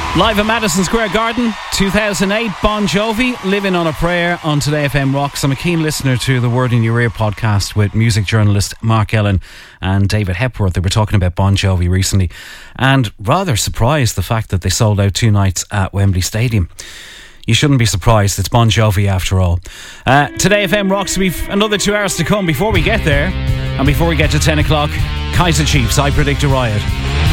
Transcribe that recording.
Live at Madison Square Garden, 2008, Bon Jovi, Living on a Prayer on Today FM Rocks. I'm a keen listener to the Word in Your Ear podcast with music journalist Mark Ellen and David Hepworth. They were talking about Bon Jovi recently and rather surprised the fact that they sold out 2 nights at Wembley Stadium. You shouldn't be surprised, it's Bon Jovi after all. Today FM Rocks, we've another 2 hours to come before we get there. And before we get to 10 o'clock, Kaiser Chiefs, I Predict a Riot.